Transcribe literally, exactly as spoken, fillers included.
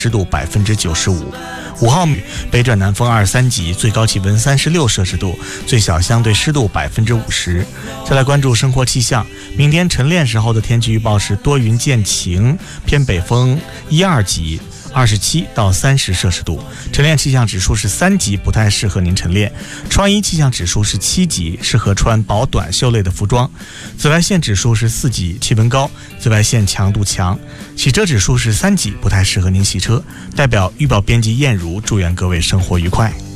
湿度百分之九十五。五号北转南风二三级，最高气温三十六摄氏度，最小相对湿度百分之五十。再来关注生活气象，明天晨练时候的天气预报是多云见晴，偏北风一二级，二十七到三十摄氏度。晨练气象指数是三级，不太适合您晨练。穿衣气象指数是七级，适合穿薄短袖类的服装。紫外线指数是四级，气温高，紫外线强度强。洗车指数是三级，不太适合您洗车。代表预报编辑燕如，祝愿各位生活愉快。